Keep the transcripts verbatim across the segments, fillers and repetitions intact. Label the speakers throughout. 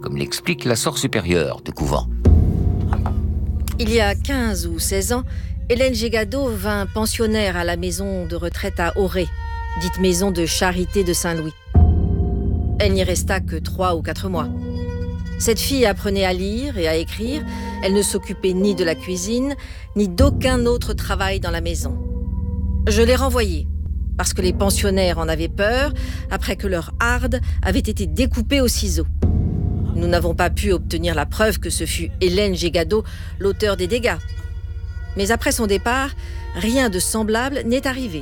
Speaker 1: comme l'explique la sœur supérieure du couvent.
Speaker 2: Il y a quinze ou seize ans, Hélène Gégado vint pensionnaire à la maison de retraite à Auray, dite maison de charité de Saint-Louis. Elle n'y resta que trois ou quatre mois. Cette fille apprenait à lire et à écrire. Elle ne s'occupait ni de la cuisine, ni d'aucun autre travail dans la maison. Je l'ai renvoyée, parce que les pensionnaires en avaient peur, après que leur harde avait été découpée au ciseau. Nous n'avons pas pu obtenir la preuve que ce fut Hélène Gégado, l'auteur des dégâts. Mais après son départ, rien de semblable n'est arrivé.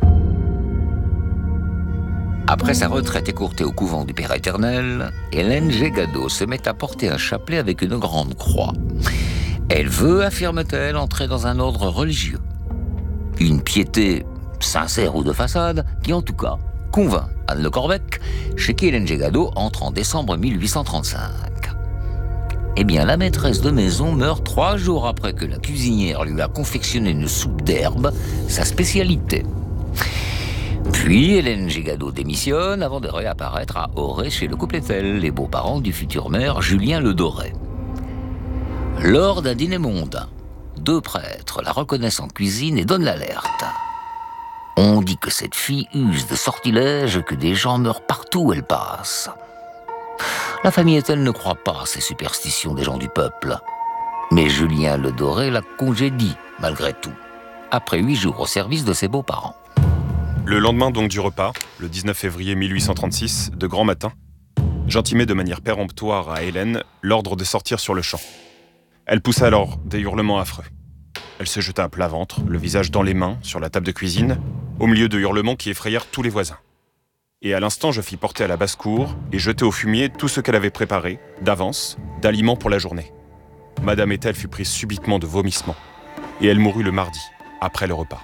Speaker 1: Après sa retraite écourtée au couvent du Père Éternel, Hélène Gégado se met à porter un chapelet avec une grande croix. Elle veut, affirme-t-elle, entrer dans un ordre religieux. Une piété sincère ou de façade qui, en tout cas, convainc Anne Le Corbec, chez qui Hélène Gégado entre en décembre mille huit cent trente-cinq. Eh bien, la maîtresse de maison meurt trois jours après que la cuisinière lui a confectionné une soupe d'herbe, sa spécialité. Puis, Hélène Gégado démissionne avant de réapparaître à Auray chez le couple Eiffel, les beaux-parents du futur maire Julien Le Doré. Lors d'un dîner mondain, deux prêtres la reconnaissent en cuisine et donnent l'alerte. On dit que cette fille use de sortilèges, que des gens meurent partout où elle passe. La famille Eiffel ne croit pas à ces superstitions des gens du peuple. Mais Julien Le Doré la congédie, malgré tout, après huit jours au service de ses beaux-parents.
Speaker 3: Le lendemain donc du repas, le dix-neuf février mille huit cent trente-six, de grand matin, j'intimai de manière péremptoire à Hélène l'ordre de sortir sur le champ. Elle poussa alors des hurlements affreux. Elle se jeta à plat ventre, le visage dans les mains, sur la table de cuisine, au milieu de hurlements qui effrayèrent tous les voisins. Et à l'instant, je fis porter à la basse-cour et jeter au fumier tout ce qu'elle avait préparé, d'avance, d'aliments pour la journée. Madame Eitel fut prise subitement de vomissements, et elle mourut le mardi, après le repas.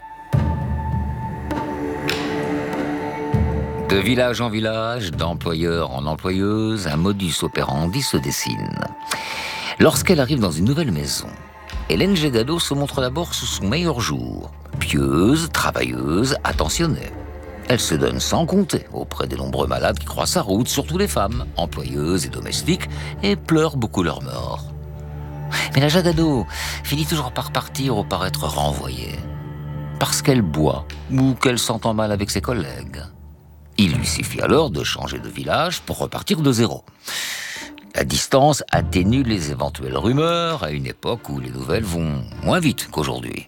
Speaker 1: De village en village, d'employeur en employeuse, un modus operandi se dessine. Lorsqu'elle arrive dans une nouvelle maison, Hélène Gégado se montre d'abord sous son meilleur jour. Pieuse, travailleuse, attentionnée. Elle se donne sans compter auprès des nombreux malades qui croisent sa route, surtout les femmes, employeuses et domestiques, et pleurent beaucoup leur mort. Mais la Gégado finit toujours par partir ou par être renvoyée. Parce qu'elle boit ou qu'elle s'entend mal avec ses collègues. Il lui suffit alors de changer de village pour repartir de zéro. La distance atténue les éventuelles rumeurs à une époque où les nouvelles vont moins vite qu'aujourd'hui.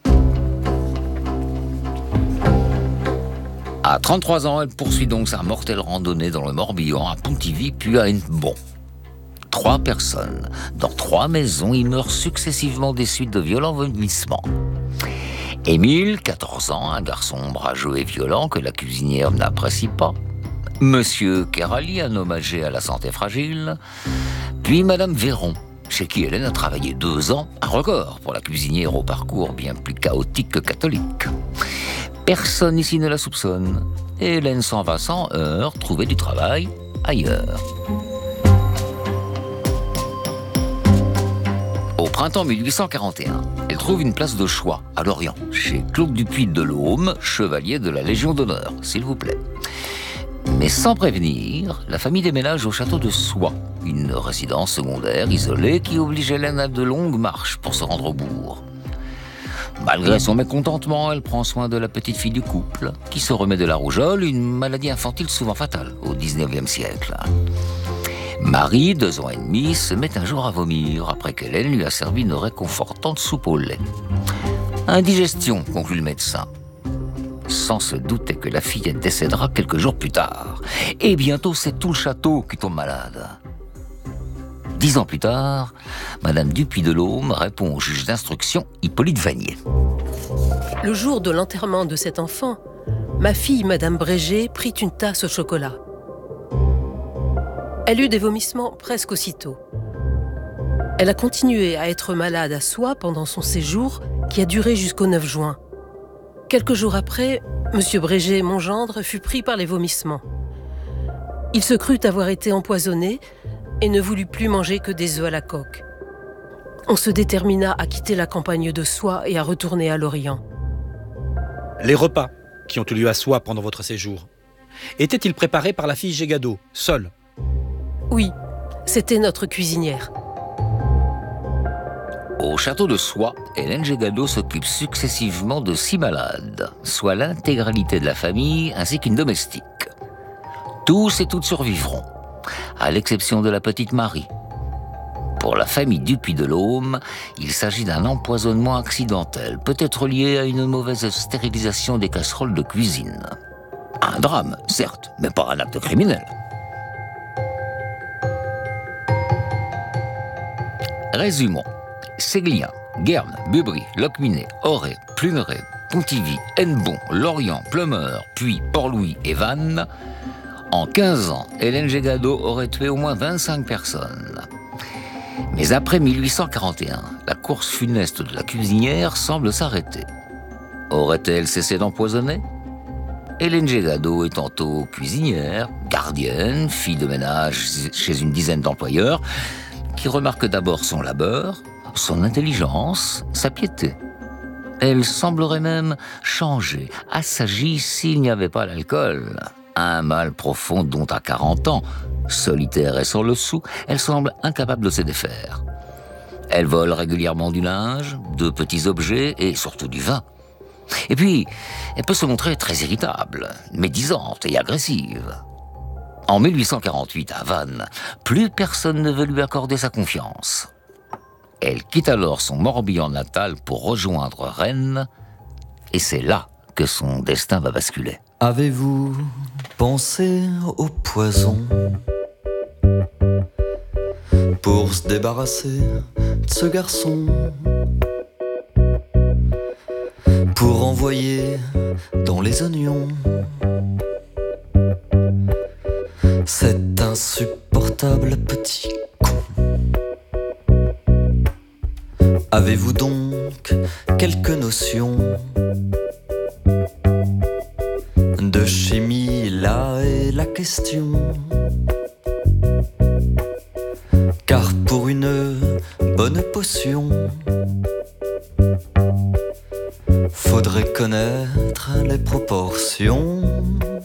Speaker 1: À trente-trois ans, elle poursuit donc sa mortelle randonnée dans le Morbihan, à Pontivy, puis à Hennebont. Trois personnes, dans trois maisons, y meurent successivement des suites de violents vomissements. Émile, quatorze ans, un garçon ombrageux et violent que la cuisinière n'apprécie pas. Monsieur Kerali, un homme âgé à la santé fragile. Puis Madame Véron, chez qui Hélène a travaillé deux ans, un record pour la cuisinière au parcours bien plus chaotique que catholique. Personne ici ne la soupçonne. Et Hélène s'en va sans heurts trouver du travail ailleurs. Au printemps mille huit cent quarante et un, elle trouve une place de choix à Lorient, chez Claude Dupuis de Laume, chevalier de la Légion d'honneur, s'il vous plaît. Mais sans prévenir, la famille déménage au château de Soie, une résidence secondaire isolée qui oblige Hélène à de longues marches pour se rendre au bourg. Malgré son mécontentement, elle prend soin de la petite fille du couple, qui se remet de la rougeole, une maladie infantile souvent fatale au dix-neuvième siècle. Marie, deux ans et demi, se met un jour à vomir après qu'Hélène lui a servi une réconfortante soupe au lait. Indigestion, conclut le médecin. Sans se douter que la fillette décédera quelques jours plus tard. Et bientôt, c'est tout le château qui tombe malade. Dix ans plus tard, Madame Dupuis de Laume répond au juge d'instruction Hippolyte Vanier.
Speaker 4: Le jour de l'enterrement de cet enfant, ma fille, Madame Brégé, prit une tasse au chocolat. Elle eut des vomissements presque aussitôt. Elle a continué à être malade à Soie pendant son séjour, qui a duré jusqu'au neuf juin. Quelques jours après, Monsieur Brégé, mon gendre, fut pris par les vomissements. Il se crut avoir été empoisonné et ne voulut plus manger que des œufs à la coque. On se détermina à quitter la campagne de Soie et à retourner à Lorient.
Speaker 5: Les repas qui ont eu lieu à Soie pendant votre séjour, étaient-ils préparés par la fille Gégado, seule ?
Speaker 4: Oui, C'était notre cuisinière.
Speaker 1: Au château de Soie, Hélène Gégado s'occupe successivement de six malades, soit l'intégralité de la famille ainsi qu'une domestique. Tous et toutes survivront, à l'exception de la petite Marie. Pour la famille Dupuis de l'Aume, il s'agit d'un empoisonnement accidentel, peut-être lié à une mauvaise stérilisation des casseroles de cuisine. Un drame, certes, mais pas un acte criminel. Résumons. Séglien, Guernes, Bubry, Locminé, Auray, Pluneret, Pontivy, Hennebont, Lorient, Pleumeur, puis Port-Louis et Vannes. En quinze ans, Hélène Gégado aurait tué au moins vingt-cinq personnes. Mais après mille huit cent quarante et un, la course funeste de la cuisinière semble s'arrêter. Aurait-elle cessé d'empoisonner ? Hélène Gégado est tantôt cuisinière, gardienne, fille de ménage chez une dizaine d'employeurs, qui remarquent d'abord son labeur, son intelligence, sa piété. Elle semblerait même changer, assagie s'il n'y avait pas l'alcool. Un mal profond dont à quarante ans, solitaire et sans le sou, elle semble incapable de se défaire. Elle vole régulièrement du linge, de petits objets et surtout du vin. Et puis, elle peut se montrer très irritable, médisante et agressive. En mille huit cent quarante-huit, à Vannes, plus personne ne veut lui accorder sa confiance. Elle quitte alors son Morbihan natal pour rejoindre Rennes, et c'est là que son destin va basculer.
Speaker 6: Avez-vous pensé au poison pour se débarrasser de ce garçon, pour envoyer dans les oignons cet insupportable petit con? Avez-vous donc quelques notions de chimie, là est la question? Car pour une bonne potion, faudrait connaître les proportions.